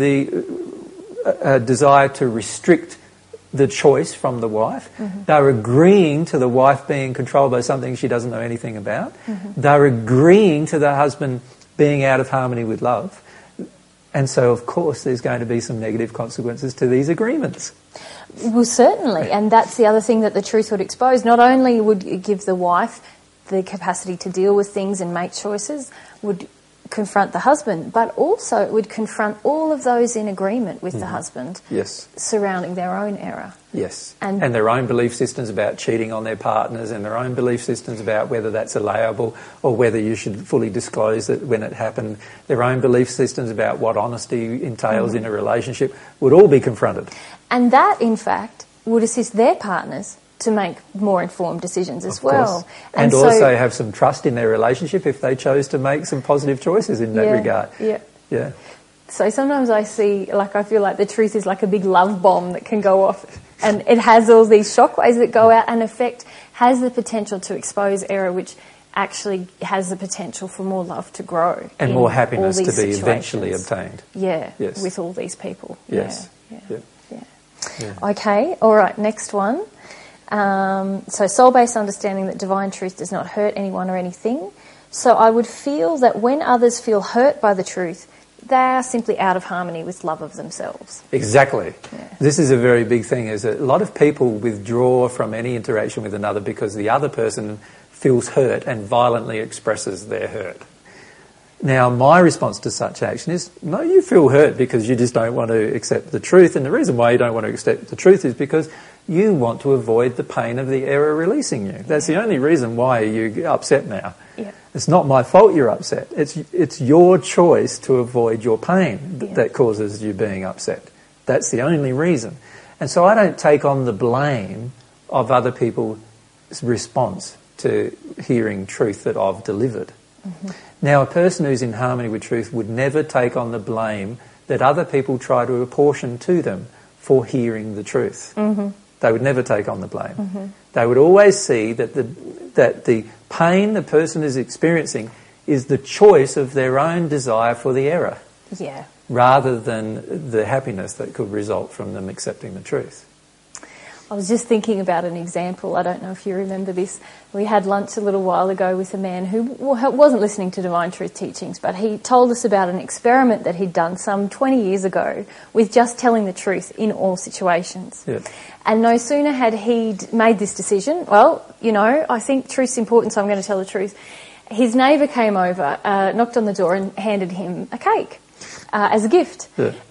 Speaker 1: the desire to restrict the choice from the wife. They're agreeing to the wife being controlled by something she doesn't know anything about. They're agreeing to the husband being out of harmony with love. And so, of course, there's going to be some negative consequences to these agreements.
Speaker 2: Well, certainly. And that's the other thing that the truth would expose. Not only would it give the wife the capacity to deal with things and make choices, would confront the husband, but also it would confront all of those in agreement with the husband surrounding their own error.
Speaker 1: Yes. And their own belief systems about cheating on their partners, and their own belief systems about whether that's allowable or whether you should fully disclose it when it happened. Their own belief systems about what honesty entails in a relationship would all be confronted.
Speaker 2: And that, in fact, would assist their partners to make more informed decisions as well.
Speaker 1: And so, also have some trust in their relationship if they chose to make some positive choices in that regard. Yeah.
Speaker 2: So sometimes I feel like the truth is like a big love bomb that can go off, and it has all these shockwaves that go out and has the potential to expose error, which actually has the potential for more love to grow. And more happiness to be eventually obtained. Yeah, with all these people.
Speaker 1: Yes.
Speaker 2: Yeah. Okay, all right, next one. So soul-based understanding that divine truth does not hurt anyone or anything. So I would feel that when others feel hurt by the truth, they are simply out of harmony with love of themselves.
Speaker 1: Exactly. Yeah. This is a very big thing, is that a lot of people withdraw from any interaction with another because the other person feels hurt and violently expresses their hurt. Now, my response to such action is, no, you feel hurt because you just don't want to accept the truth. And the reason why you don't want to accept the truth is because you want to avoid the pain of the error releasing you. That's the only reason why you're upset now.
Speaker 2: Yeah.
Speaker 1: It's not my fault you're upset. It's your choice to avoid your pain that causes you being upset. That's the only reason. And so I don't take on the blame of other people's response to hearing truth that I've delivered. Now, a person who's in harmony with truth would never take on the blame that other people try to apportion to them for hearing the truth. They would never take on the blame. They would always see that the pain the person is experiencing is the choice of their own desire for the error, rather than the happiness that could result from them accepting the truth.
Speaker 2: I was just thinking about an example. I don't know if you remember this. We had lunch a little while ago with a man who wasn't listening to Divine Truth teachings, but he told us about an experiment that he'd done some 20 years ago with just telling the truth in all situations. And no sooner had he made this decision, I think truth's important, so I'm going to tell the truth. His neighbour came over, knocked on the door and handed him a cake as a gift.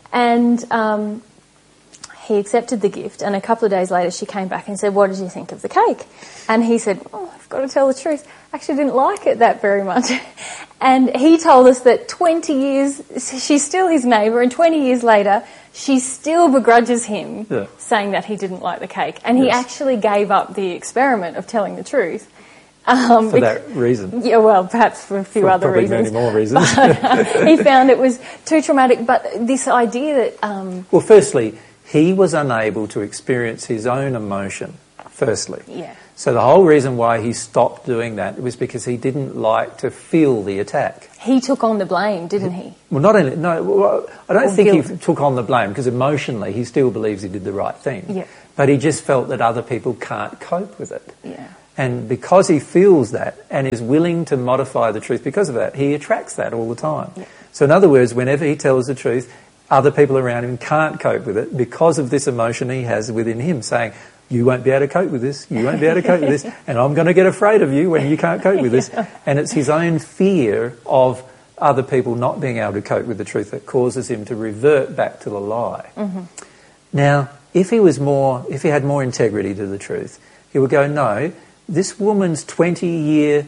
Speaker 2: And he accepted the gift, and a couple of days later she came back and said, "What did you think of the cake?" And he said, "I've got to tell the truth, I actually didn't like it that very much." And he told us that 20 years, she's still his neighbour, and 20 years later she still begrudges him saying that he didn't like the cake. And he actually gave up the experiment of telling the truth
Speaker 1: for that reason.
Speaker 2: Yeah, well, perhaps for a few other
Speaker 1: probably
Speaker 2: reasons.
Speaker 1: many more reasons.
Speaker 2: He found it was too traumatic. But this idea that...
Speaker 1: Well, firstly, he was unable to experience his own emotion, firstly.
Speaker 2: Yeah.
Speaker 1: So the whole reason why he stopped doing that was because he didn't like to feel the attack.
Speaker 2: He took on the blame, didn't he?
Speaker 1: Well, not only... No, well, I don't think
Speaker 2: guilt.
Speaker 1: he took on the blame, because emotionally he still believes he did the right thing.
Speaker 2: Yeah.
Speaker 1: But he just felt that other people can't cope with it.
Speaker 2: Yeah.
Speaker 1: And because he feels that and is willing to modify the truth because of that, he attracts that all the time.
Speaker 2: Yeah.
Speaker 1: So in other words, whenever he tells the truth, other people around him can't cope with it because of this emotion he has within him saying, you won't be able to cope with this, you won't be able to cope with this, and I'm going to get afraid of you when you can't cope with this. And it's his own fear of other people not being able to cope with the truth that causes him to revert back to the lie.
Speaker 2: Mm-hmm.
Speaker 1: Now, if he had more integrity to the truth, he would go, no, this woman's 20-year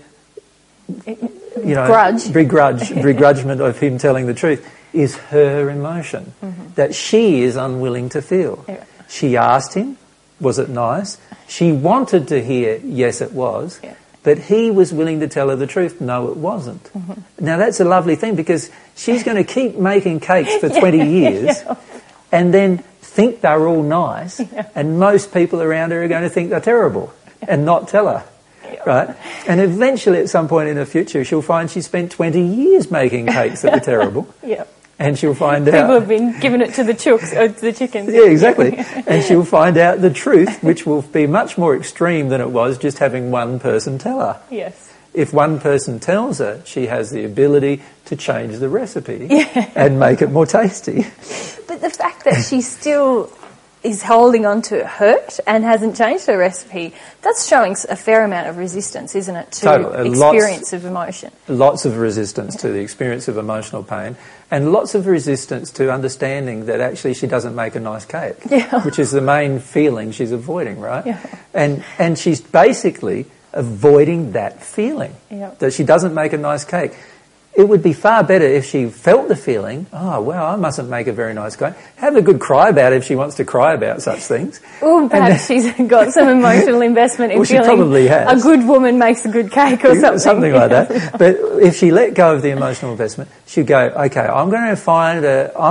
Speaker 1: begrudgement of him telling the truth is her emotion that she is unwilling to feel.
Speaker 2: Yeah.
Speaker 1: She asked him, was it nice? She wanted to hear, yes, it was.
Speaker 2: Yeah.
Speaker 1: But he was willing to tell her the truth, no, it wasn't. Now, that's a lovely thing because she's going to keep making cakes for 20 years and then think they're all nice, and most people around her are going to think they're terrible and not tell her. Right? And eventually, at some point in the future, she'll find she spent 20 years making cakes that were terrible.
Speaker 2: Yeah.
Speaker 1: And she'll find out...
Speaker 2: People have been giving it to the chickens.
Speaker 1: Yeah, exactly. And she'll find out the truth, which will be much more extreme than it was just having one person tell her.
Speaker 2: Yes.
Speaker 1: If one person tells her, she has the ability to change the recipe and make it more tasty.
Speaker 2: But the fact that she still is holding on to hurt and hasn't changed her recipe, that's showing a fair amount of resistance, isn't it, to experience of emotion?
Speaker 1: Lots of resistance to the experience of emotional pain, and lots of resistance to understanding that actually she doesn't make a nice cake, which is the main feeling she's avoiding, right?
Speaker 2: Yeah.
Speaker 1: And she's basically avoiding that feeling, that she doesn't make a nice cake. It would be far better if she felt the feeling, oh, well, I mustn't make a very nice cake. Have a good cry about it if she wants to cry about such things.
Speaker 2: Or perhaps she's got some emotional investment in feeling
Speaker 1: she probably has.
Speaker 2: A good woman makes a good cake or something.
Speaker 1: Something like that. But if she let go of the emotional investment, she'd go, okay, I'm going to find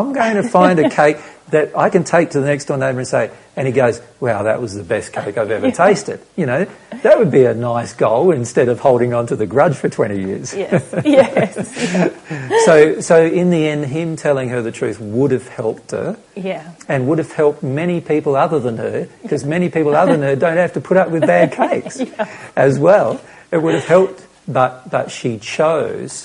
Speaker 1: a cake that I can take to the next door neighbour and say, and he goes, wow, that was the best cake I've ever tasted. You know, that would be a nice goal instead of holding on to the grudge for 20 years.
Speaker 2: Yes, yes.
Speaker 1: So in the end, him telling her the truth would have helped her.
Speaker 2: Yeah.
Speaker 1: And would have helped many people other than her, because many people other than her don't have to put up with bad cakes as well. It would have helped, but she chose,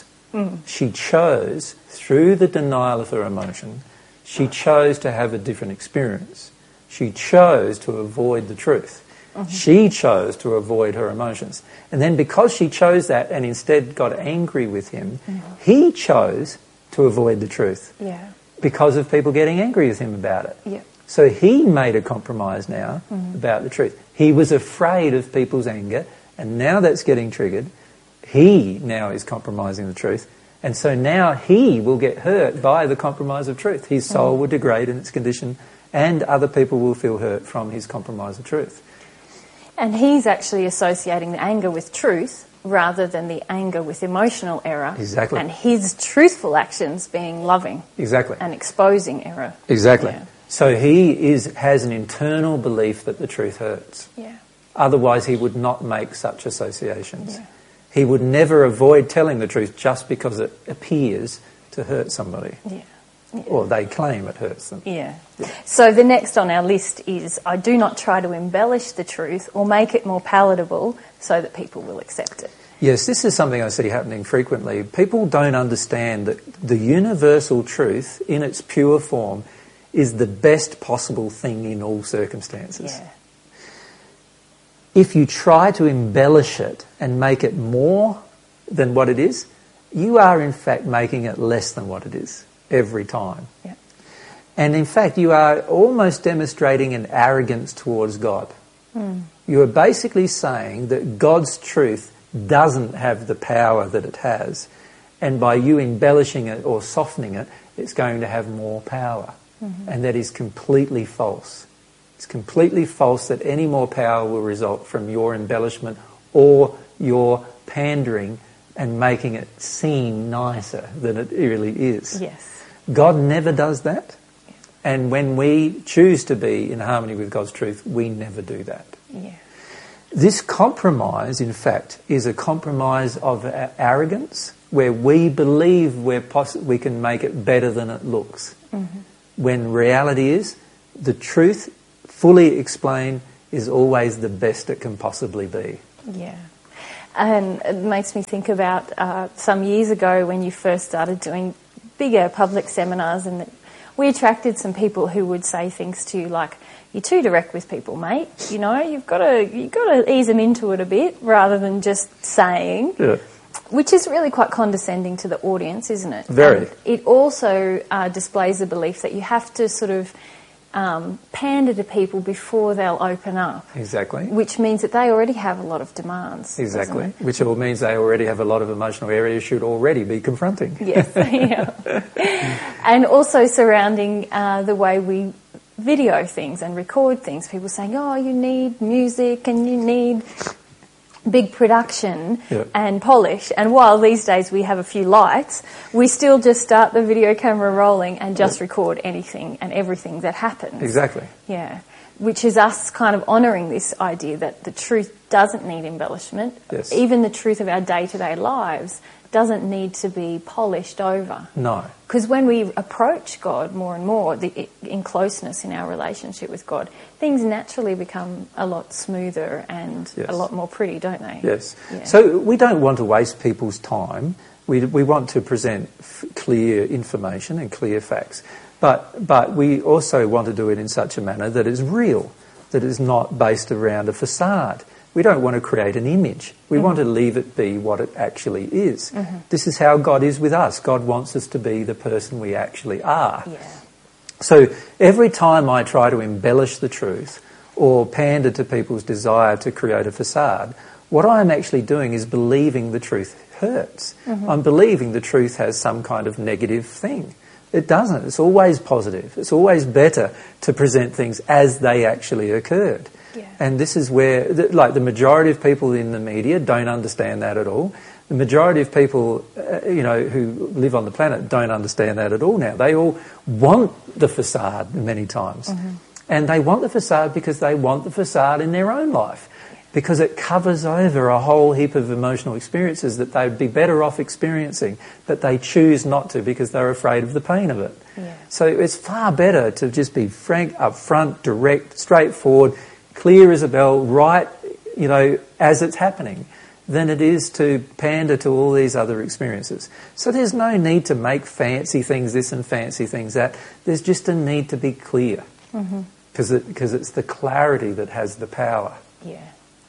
Speaker 1: through the denial of her emotion, she chose to have a different experience. She chose to avoid the truth. She chose to avoid her emotions. And then because she chose that and instead got angry with him, he chose to avoid the truth.
Speaker 2: Yeah.
Speaker 1: Because of people getting angry with him about it.
Speaker 2: Yeah.
Speaker 1: So he made a compromise now about the truth. He was afraid of people's anger, and now that's getting triggered. He now is compromising the truth. And so now he will get hurt by the compromise of truth. His soul will degrade in its condition, and other people will feel hurt from his compromise of truth.
Speaker 2: And he's actually associating the anger with truth rather than the anger with emotional error.
Speaker 1: Exactly.
Speaker 2: And his truthful actions being loving.
Speaker 1: Exactly.
Speaker 2: And exposing error.
Speaker 1: Exactly.
Speaker 2: Yeah.
Speaker 1: So he has an internal belief that the truth hurts.
Speaker 2: Yeah.
Speaker 1: Otherwise he would not make such associations.
Speaker 2: Yeah.
Speaker 1: He would never avoid telling the truth just because it appears to hurt somebody.
Speaker 2: Yeah. Yeah.
Speaker 1: Or they claim it hurts them.
Speaker 2: Yeah. So the next on our list is, I do not try to embellish the truth or make it more palatable so that people will accept it.
Speaker 1: Yes, this is something I see happening frequently. People don't understand that the universal truth in its pure form is the best possible thing in all circumstances.
Speaker 2: Yeah.
Speaker 1: If you try to embellish it and make it more than what it is, you are in fact making it less than what it is every time.
Speaker 2: Yeah.
Speaker 1: And in fact, you are almost demonstrating an arrogance towards God. You are basically saying that God's truth doesn't have the power that it has, and by you embellishing it or softening it, it's going to have more power. And that is completely false. It's completely false that any more power will result from your embellishment or you're pandering and making it seem nicer than it really is.
Speaker 2: Yes.
Speaker 1: God never does that. And when we choose to be in harmony with God's truth, we never do that.
Speaker 2: Yeah.
Speaker 1: This compromise, in fact, is a compromise of arrogance, where we believe we can make it better than it looks.
Speaker 2: Mm-hmm.
Speaker 1: When reality is, the truth, fully explained, is always the best it can possibly be.
Speaker 2: Yeah. And it makes me think about some years ago when you first started doing bigger public seminars, and we attracted some people who would say things to you like, "You're too direct with people, mate. You know, you've got to ease them into it a bit rather than just saying."
Speaker 1: Yeah.
Speaker 2: Which is really quite condescending to the audience, isn't it?
Speaker 1: Very.
Speaker 2: And it also displays the belief that you have to sort of pander to people before they'll open up.
Speaker 1: Exactly.
Speaker 2: Which means that they already have a lot of demands.
Speaker 1: Exactly.
Speaker 2: Doesn't it?
Speaker 1: Which all means they already have a lot of emotional areas should already be confronting.
Speaker 2: Yes. Yeah. And also surrounding the way we video things and record things. People saying, "Oh, you need music and you need big production and polish." And while these days we have a few lights, we still just start the video camera rolling and just record anything and everything that happens.
Speaker 1: Exactly.
Speaker 2: Yeah. Which is us kind of honouring this idea that the truth doesn't need embellishment.
Speaker 1: Yes.
Speaker 2: Even the truth of our day-to-day lives doesn't need to be polished over.
Speaker 1: No.
Speaker 2: Because when we approach God more and more, in closeness in our relationship with God, things naturally become a lot smoother and a lot more pretty, don't they?
Speaker 1: Yes.
Speaker 2: Yeah.
Speaker 1: So we don't want to waste people's time. We want to present clear information and clear facts. But we also want to do it in such a manner that is real, that is not based around a facade. We don't want to create an image. We want to leave it be what it actually is. Mm-hmm. This is how God is with us. God wants us to be the person we actually are.
Speaker 2: Yeah.
Speaker 1: So every time I try to embellish the truth or pander to people's desire to create a facade, what I'm actually doing is believing the truth hurts. Mm-hmm. I'm believing the truth has some kind of negative thing. It doesn't. It's always positive. It's always better to present things as they actually occurred.
Speaker 2: Yeah.
Speaker 1: And this is where, the majority of people in the media don't understand that at all. The majority of people, who live on the planet don't understand that at all now. They all want the facade many times. Mm-hmm. And they want the facade because they want the facade in their own life. Because it covers over a whole heap of emotional experiences that they'd be better off experiencing, but they choose not to because they're afraid of the pain of it.
Speaker 2: Yeah.
Speaker 1: So it's far better to just be frank, upfront, direct, straightforward, clear as a bell, right, as it's happening, than it is to pander to all these other experiences. So there's no need to make fancy things this and fancy things that. There's just a need to be clear. Because it's the clarity that has the power.
Speaker 2: Yeah.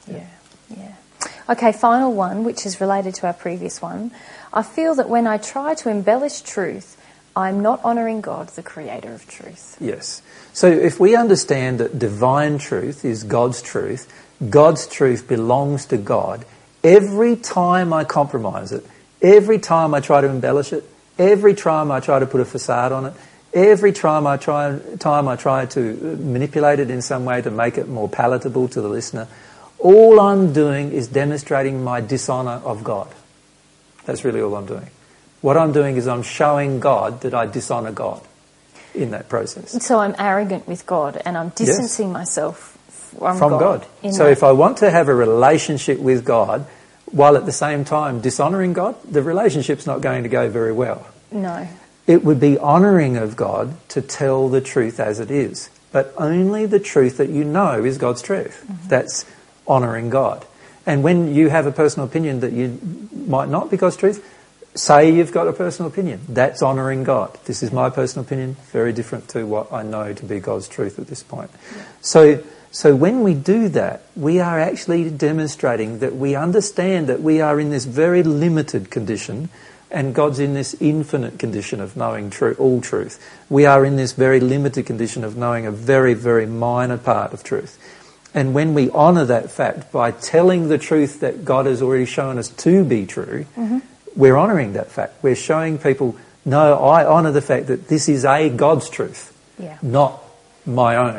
Speaker 2: Okay, final one, which is related to our previous one. I feel that when I try to embellish truth, I'm not honouring God, the creator of truth.
Speaker 1: Yes. So if we understand that divine truth is God's truth belongs to God, every time I compromise it, every time I try to embellish it, every time I try to put a facade on it, every time I try to manipulate it in some way to make it more palatable to the listener, all I'm doing is demonstrating my dishonour of God. That's really all I'm doing. What I'm doing is I'm showing God that I dishonour God in that process.
Speaker 2: So I'm arrogant with God and I'm distancing myself from
Speaker 1: God. So if I want to have a relationship with God while at the same time dishonouring God, the relationship's not going to go very well.
Speaker 2: No.
Speaker 1: It would be honouring of God to tell the truth as it is, but only the truth that you know is God's truth. Mm-hmm. That's honouring God. And when you have a personal opinion that you might not be God's truth, say you've got a personal opinion. That's honouring God. This is my personal opinion, very different to what I know to be God's truth at this point. Yeah. So when we do that, we are actually demonstrating that we understand that we are in this very limited condition and God's in this infinite condition of knowing all truth. We are in this very limited condition of knowing a very, very minor part of truth. And when we honour that fact by telling the truth that God has already shown us to be true, we're honouring that fact. We're showing people, no, I honour the fact that this is God's truth, not my own.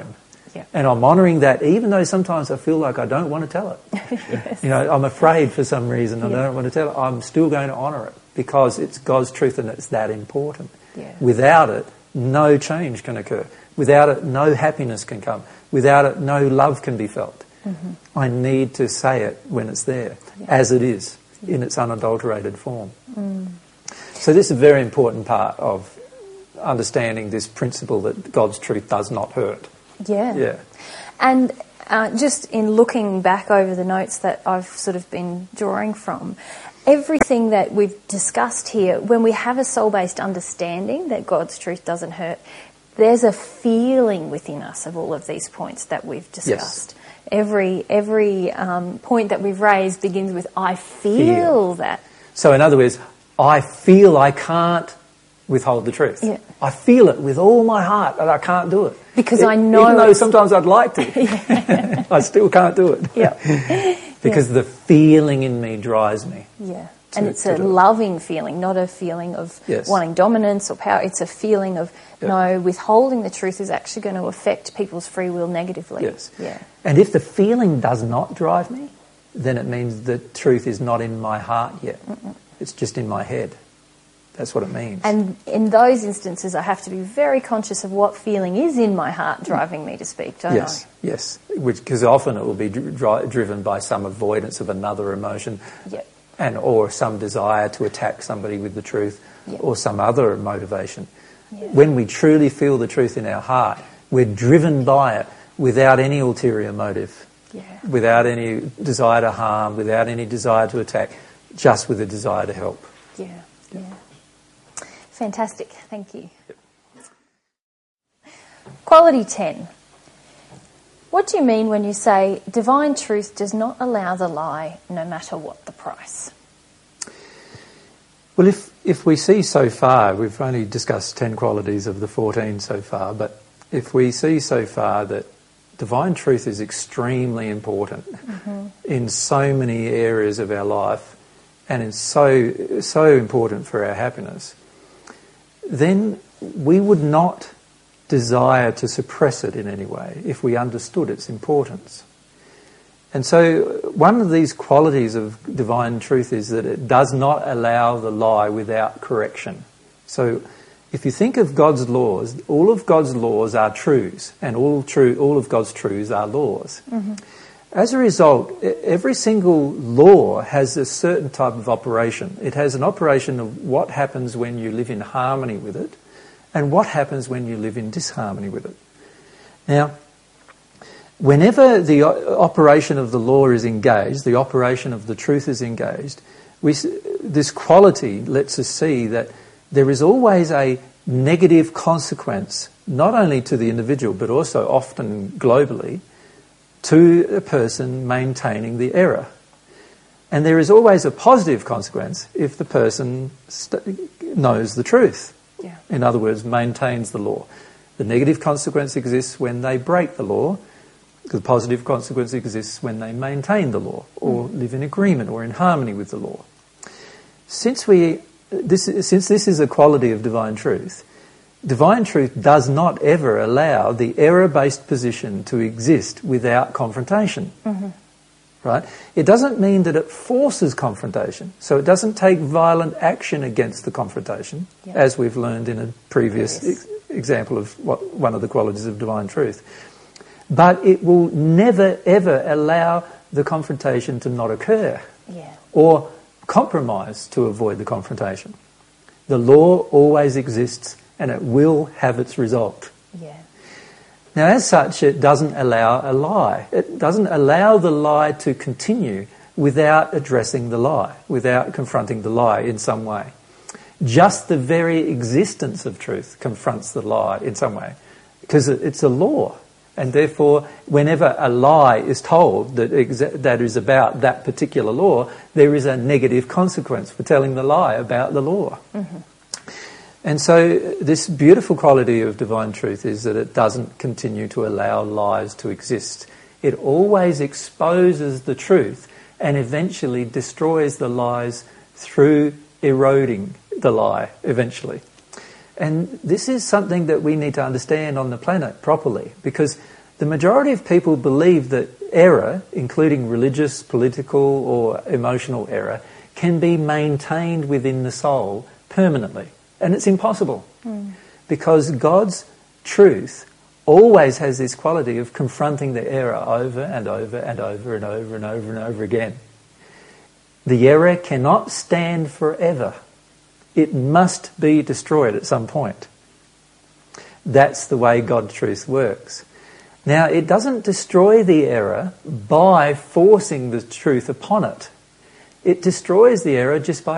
Speaker 2: Yeah.
Speaker 1: And I'm honouring that even though sometimes I feel like I don't want to tell it.
Speaker 2: Yes.
Speaker 1: You know, I'm afraid for some reason and I don't want to tell it. I'm still going to honour it because it's God's truth and it's that important.
Speaker 2: Yeah.
Speaker 1: Without it, no change can occur. Without it, no happiness can come. Without it, no love can be felt. Mm-hmm. I need to say it when it's there, as it is, in its unadulterated form. So this is a very important part of understanding this principle that God's truth does not hurt.
Speaker 2: Yeah. And just in looking back over the notes that I've sort of been drawing from, everything that we've discussed here, when we have a soul-based understanding that God's truth doesn't hurt, there's a feeling within us of all of these points that we've discussed. Yes. Every point that we've raised begins with, I feel that.
Speaker 1: So in other words, I feel I can't withhold the truth.
Speaker 2: Yeah.
Speaker 1: I feel it with all my heart that I can't do it.
Speaker 2: Because I know...
Speaker 1: Even though sometimes I'd like to. I still can't do it.
Speaker 2: Yeah.
Speaker 1: Because the feeling in me drives me.
Speaker 2: Yeah. And it's a loving feeling, not a feeling of wanting dominance or power. It's a feeling of, no, withholding the truth is actually going to affect people's free will negatively.
Speaker 1: Yes.
Speaker 2: Yeah.
Speaker 1: And if the feeling does not drive me, then it means the truth is not in my heart yet. It's just in my head. That's what it means. And
Speaker 2: in those instances, I have to be very conscious of what feeling is in my heart driving me to speak, don't I?
Speaker 1: Yes. Because often it will be driven by some avoidance of another emotion.
Speaker 2: Yep.
Speaker 1: Or some desire to attack somebody with the truth, or some other motivation.
Speaker 2: Yeah.
Speaker 1: When we truly feel the truth in our heart, we're driven by it without any ulterior motive, without any desire to harm, without any desire to attack, just with a desire to help.
Speaker 2: Yeah. Fantastic, thank you. Quality 10. What do you mean when you say divine truth does not allow the lie no matter what the price?
Speaker 1: Well, if we see so far, we've only discussed 10 qualities of the 14 so far, but if we see so far that divine truth is extremely important in so many areas of our life and is so important for our happiness, then we would not desire to suppress it in any way if we understood its importance. And so one of these qualities of divine truth is that it does not allow the lie without correction. So if you think of God's laws, all of God's laws are truths, and all of God's truths are laws. As a result, every single law has a certain type of operation. It has an operation of what happens when you live in harmony with it, and what happens when you live in disharmony with it. Now, whenever the operation of the law is engaged, the operation of the truth is engaged, this quality lets us see that there is always a negative consequence, not only to the individual, but also often globally, to a person maintaining the error. And there is always a positive consequence if the person knows the truth.
Speaker 2: Yeah.
Speaker 1: In other words, maintains the law. The negative consequence exists when they break the law. The positive consequence exists when they maintain the law or live in agreement or in harmony with the law. Since this is a quality of divine truth does not ever allow the error-based position to exist without confrontation. Right? It doesn't mean that it forces confrontation. So it doesn't take violent action against the confrontation, as we've learned in a previous example of one of the qualities of divine truth. But it will never, ever allow the confrontation to not occur or compromise to avoid the confrontation. The law always exists and it will have its result. Now, as such, it doesn't allow a lie. It doesn't allow the lie to continue without addressing the lie, without confronting the lie in some way. Just the very existence of truth confronts the lie in some way, because it's a law. And therefore, whenever a lie is told that is about that particular law, there is a negative consequence for telling the lie about the law. And so this beautiful quality of divine truth is that it doesn't continue to allow lies to exist. It always exposes the truth and eventually destroys the lies through eroding the lie eventually. And this is something that we need to understand on the planet properly, because The majority of people believe that error, including religious, political or emotional error, can be maintained within the soul permanently. And it's impossible. Because God's truth always has this quality of confronting the error over and over and over and over and over and over again. The error cannot stand forever. It must be destroyed at some point. That's the way God's truth works. Now, it doesn't destroy the error by forcing the truth upon it. It destroys the error just by